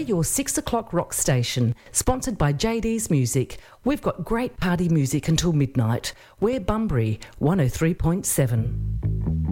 your 6 o'clock rock station, sponsored by JD's Music. We've got great party music until midnight. We're Bunbury 103.7.